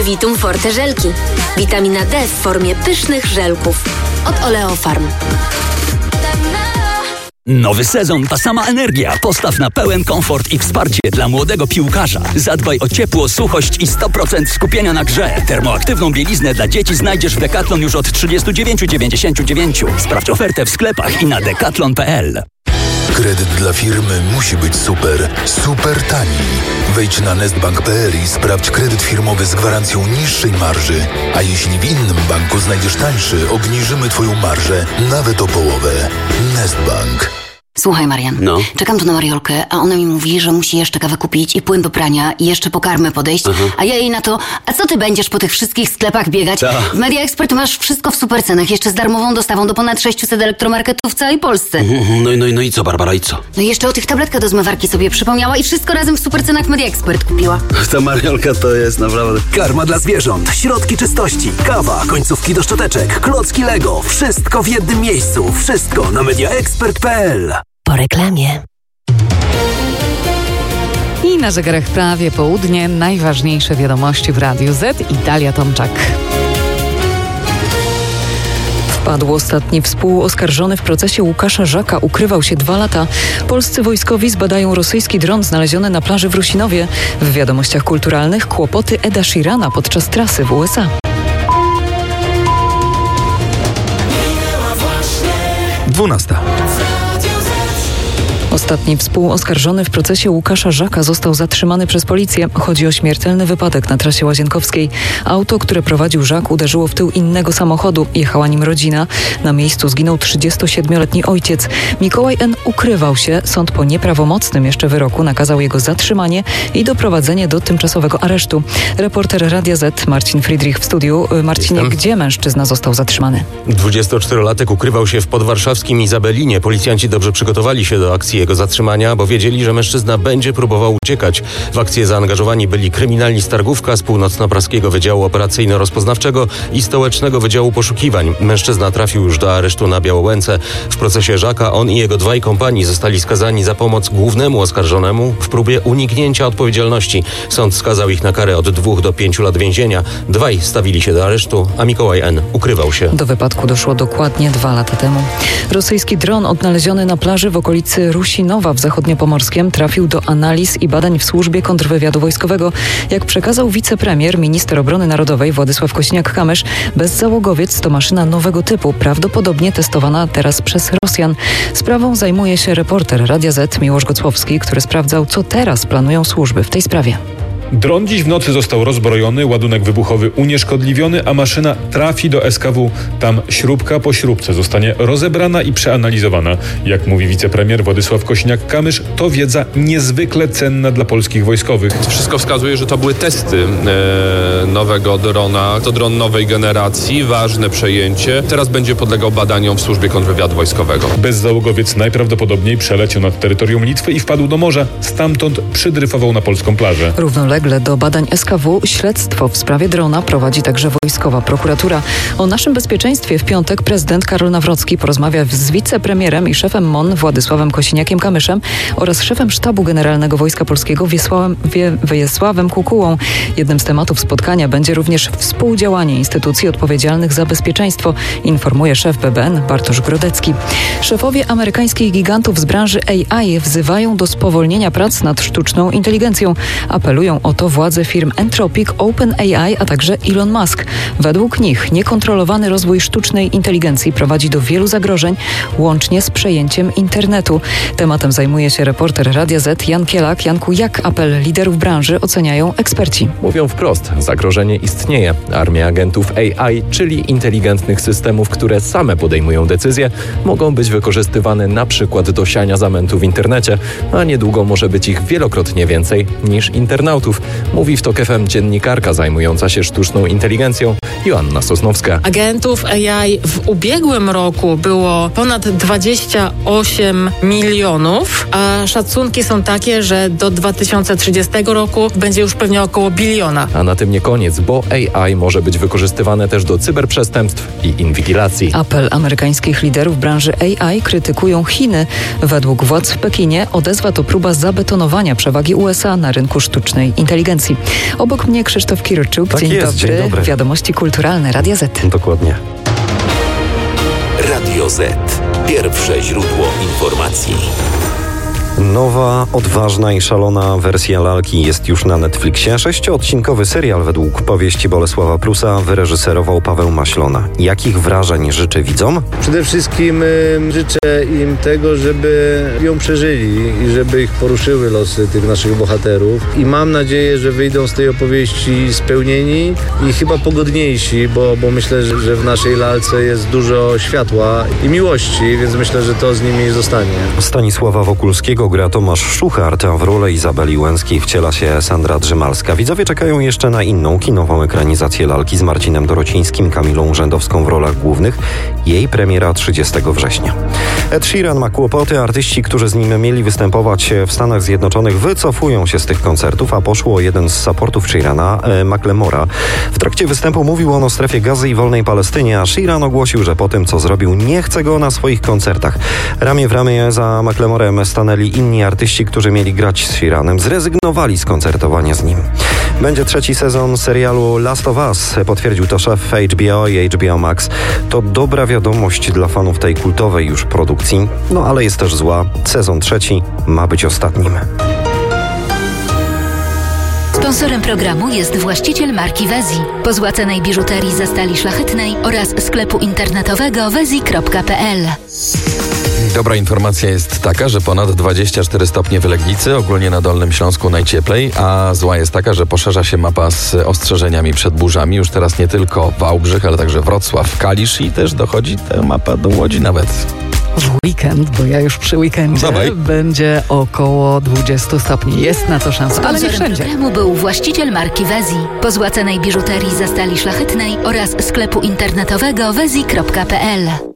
Vitum Forte żelki. Witamina D w formie pysznych żelków. Od Oleofarm. Nowy sezon, ta sama energia. Postaw na pełen komfort i wsparcie dla młodego piłkarza. Zadbaj o ciepło, suchość i 100% skupienia na grze. Termoaktywną bieliznę dla dzieci znajdziesz w Decathlon już od 39,99. Sprawdź ofertę w sklepach i na decathlon.pl. Kredyt dla firmy musi być super, super tani. Wejdź na nestbank.pl i sprawdź kredyt firmowy z gwarancją niższej marży. A jeśli w innym banku znajdziesz tańszy, obniżymy Twoją marżę nawet o połowę. Nestbank. Słuchaj, Marian, czekam tu na Mariolkę, a ona mi mówi, że musi jeszcze kawę kupić i płyn do prania i jeszcze po karmę podejść, a ja jej na to, a co ty będziesz po tych wszystkich sklepach biegać? W Media Expert masz wszystko w super cenach, jeszcze z darmową dostawą do ponad 600 elektromarketów w całej Polsce. No i co, Barbara, i co? No i jeszcze o tych tabletkach do zmywarki sobie przypomniała i wszystko razem w super cenach Media Expert kupiła. Ta Mariolka to jest naprawdę... Karma dla zwierząt, środki czystości, kawa, końcówki do szczoteczek, klocki Lego, wszystko w jednym miejscu, wszystko na mediaexpert.pl. Po reklamie. I na zegarach prawie południe. Najważniejsze wiadomości w Radiu Z. Dalia Tomczak. Wpadł ostatni współoskarżony w procesie Łukasza Żaka. Ukrywał się 2 lata. Polscy wojskowi zbadają rosyjski dron znaleziony na plaży w Rusinowie. W wiadomościach kulturalnych kłopoty Eda Sheerana podczas trasy w USA. Dwunasta. Ostatni współoskarżony w procesie Łukasza Żaka został zatrzymany przez policję. Chodzi o śmiertelny wypadek na trasie Łazienkowskiej. Auto, które prowadził Żak, uderzyło w tył innego samochodu. Jechała nim rodzina. Na miejscu zginął 37-letni ojciec. Mikołaj N. ukrywał się. Sąd po nieprawomocnym jeszcze wyroku nakazał jego zatrzymanie i doprowadzenie do tymczasowego aresztu. Reporter Radia Z Marcin Friedrich w studiu. Marcinie, gdzie mężczyzna został zatrzymany? 24-latek ukrywał się w podwarszawskim Izabelinie. Policjanci dobrze przygotowali się do akcji jego zatrzymania, bo wiedzieli, że mężczyzna będzie próbował uciekać. W akcję zaangażowani byli kryminalni z Targówka, z Północno-Praskiego Wydziału Operacyjno-Rozpoznawczego i Stołecznego Wydziału Poszukiwań. Mężczyzna trafił już do aresztu na Białołęce. W procesie Żaka on i jego 2 kompanii zostali skazani za pomoc głównemu oskarżonemu w próbie uniknięcia odpowiedzialności. Sąd skazał ich na karę od 2 do 5 lat więzienia. 2 stawili się do aresztu, a Mikołaj N. ukrywał się. Do wypadku doszło dokładnie 2 lata temu. Rosyjski dron odnaleziony na plaży w okolicy Rusinowa w Zachodniopomorskiem trafił do analiz i badań w służbie kontrwywiadu wojskowego. Jak przekazał wicepremier, minister obrony narodowej Władysław Kosiniak-Kamysz, bezzałogowiec to maszyna nowego typu, prawdopodobnie testowana teraz przez Rosjan. Sprawą zajmuje się reporter Radia Z Miłosz Gocłowski, który sprawdzał, co teraz planują służby w tej sprawie. Dron dziś w nocy został rozbrojony, ładunek wybuchowy unieszkodliwiony, a maszyna trafi do SKW. Tam śrubka po śrubce zostanie rozebrana i przeanalizowana. Jak mówi wicepremier Władysław Kosiniak-Kamysz, to wiedza niezwykle cenna dla polskich wojskowych. Wszystko wskazuje, że to były testy nowego drona. To dron nowej generacji, ważne przejęcie. Teraz będzie podlegał badaniom w służbie kontrwywiadu wojskowego. Bezzałogowiec najprawdopodobniej przeleciał nad terytorium Litwy i wpadł do morza. Stamtąd przydryfował na polską plażę. Równolegle do badań SKW śledztwo w sprawie drona prowadzi także wojskowa prokuratura. O naszym bezpieczeństwie w piątek prezydent Karol Nawrocki porozmawia z wicepremierem i szefem MON Władysławem Kosiniakiem-Kamyszem oraz szefem Sztabu Generalnego Wojska Polskiego Wiesławem Kukułą. Jednym z tematów spotkania będzie również współdziałanie instytucji odpowiedzialnych za bezpieczeństwo, informuje szef BBN Bartosz Grodecki. Szefowie amerykańskich gigantów z branży AI wzywają do spowolnienia prac nad sztuczną inteligencją. Apelują o to władze firm Anthropic, OpenAI, a także Elon Musk. Według nich niekontrolowany rozwój sztucznej inteligencji prowadzi do wielu zagrożeń, łącznie z przejęciem internetu. Tematem zajmuje się reporter Radia Z Jan Kielak. Janku, jak apel liderów branży oceniają eksperci? Mówią wprost, zagrożenie istnieje. Armia agentów AI, czyli inteligentnych systemów, które same podejmują decyzje, mogą być wykorzystywane na przykład do siania zamętu w internecie, a niedługo może być ich wielokrotnie więcej niż internautów. Mówi w TOK FM dziennikarka zajmująca się sztuczną inteligencją Joanna Sosnowska. Agentów AI w ubiegłym roku było ponad 28 milionów, a szacunki są takie, że do 2030 roku będzie już pewnie około 1 biliona. A na tym nie koniec, bo AI może być wykorzystywane też do cyberprzestępstw i inwigilacji. Apel amerykańskich liderów branży AI krytykują Chiny. Według władz w Pekinie odezwa to próba zabetonowania przewagi USA na rynku sztucznej inteligencji. Obok mnie Krzysztof Kirczuk. Tak Dzień jest, dobry. dzień dobry. Wiadomości kulturalne Radia Z. Dokładnie. Radio Z. Pierwsze źródło informacji. Nowa, odważna i szalona wersja lalki jest już na Netflixie. 6-odcinkowy serial według powieści Bolesława Prusa wyreżyserował Paweł Maślona. Jakich wrażeń życzy widzom? Przede wszystkim życzę im tego, żeby ją przeżyli i żeby ich poruszyły losy tych naszych bohaterów. I mam nadzieję, że wyjdą z tej opowieści spełnieni i chyba pogodniejsi, bo myślę, że w naszej lalce jest dużo światła i miłości, więc myślę, że to z nimi zostanie. Stanisława Wokulskiego gra Tomasz Szuchart, a w rolę Izabeli Łęckiej wciela się Sandra Drzymalska. Widzowie czekają jeszcze na inną kinową ekranizację lalki z Marcinem Dorocińskim, Kamilą Urzędowską w rolach głównych. Jej premiera 30 września. Ed Sheeran ma kłopoty. Artyści, którzy z nim mieli występować w Stanach Zjednoczonych, wycofują się z tych koncertów, a poszło jeden z supportów Sheerana, Macklemora. W trakcie występu mówił on o strefie Gazy i wolnej Palestynie, a Sheeran ogłosił, że po tym, co zrobił, nie chce go na swoich koncertach. Ramię w ramię za Macklemorem stanęli inni artyści, którzy mieli grać z Sheeranem, zrezygnowali z koncertowania z nim. Będzie 3. sezon serialu Last of Us, potwierdził to szef HBO i HBO Max. To dobra wiadomość dla fanów tej kultowej już produkcji, no ale jest też zła. Sezon 3 ma być ostatnim. Sponsorem programu jest właściciel marki Wezi, pozłacanej biżuterii ze stali szlachetnej oraz sklepu internetowego wezi.pl. Dobra informacja jest taka, że ponad 24 stopnie w Legnicy, ogólnie na Dolnym Śląsku najcieplej, a zła jest taka, że poszerza się mapa z ostrzeżeniami przed burzami. Już teraz nie tylko Wałbrzych, ale także Wrocław, Kalisz i też dochodzi ta mapa do Łodzi nawet. W weekend, bo ja już przy weekendzie, będzie około 20 stopni. Jest na to szansa, ale nie wszędzie. Sponsorem programu był właściciel marki Wezi, pozłacanej biżuterii ze stali szlachetnej oraz sklepu internetowego wezi.pl.